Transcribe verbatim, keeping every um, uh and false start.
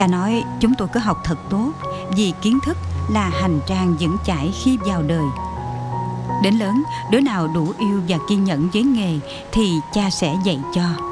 Cha nói chúng tôi cứ học thật tốt, vì kiến thức là hành trang vững chãi khi vào đời. Đến lớn, đứa nào đủ yêu và kiên nhẫn với nghề thì cha sẽ dạy cho.